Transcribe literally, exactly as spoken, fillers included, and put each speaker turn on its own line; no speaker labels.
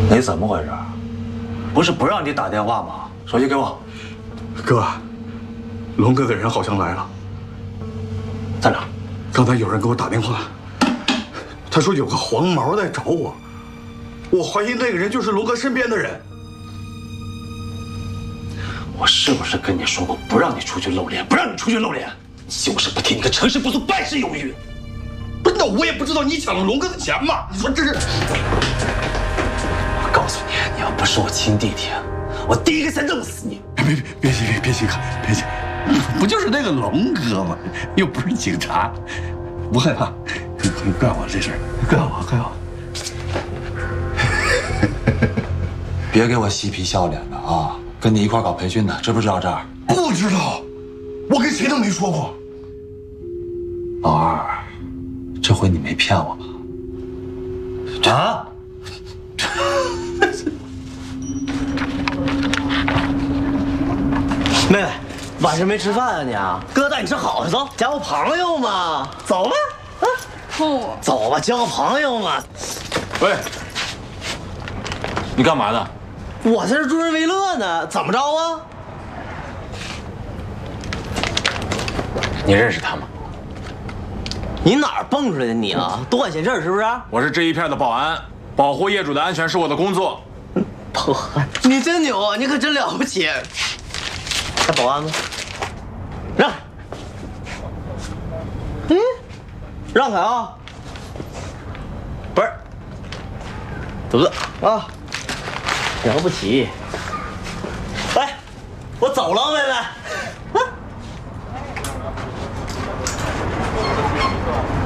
你怎么回事？不是不让你打电话吗？手机给我。
哥，龙哥的人好像来了。
在哪？
刚才有人给我打电话，他说有个黄毛在找我，我怀疑那个人就是龙哥身边的人。
我是不是跟你说过不让你出去露脸，不让你出去露脸？你就是不听，你个成事不足败事有余。
不是，那我也不知道你抢了龙哥的钱嘛？你说这是？
我告诉你，你要不是我亲弟弟，我第一个先弄死你！
别别别信别信别信，不就是那个龙哥吗？又不是警察，不害怕。你怪我这事儿，怪我怪我。
别给我嬉皮笑脸的啊！跟你一块搞培训的，知不知道这儿？
不知道，我跟谁都没说过。
老二，这回你没骗我吧？啊！
妹妹，晚上没吃饭啊你啊？哥带你吃好的，走，交个朋友嘛，走吧，啊，
不，
走吧，交个朋友嘛。
喂，你干嘛呢？
我在这助人为乐呢，怎么着啊？
你认识他吗？
你哪儿蹦出来的你啊？多管闲事是不是？
我是这一片的保安，保护业主的安全是我的工作。
保安，你真牛啊！你可真了不起。还保安吗？让！嗯，让开啊！不是，得啊，了不起。来，我走了，妹妹。啊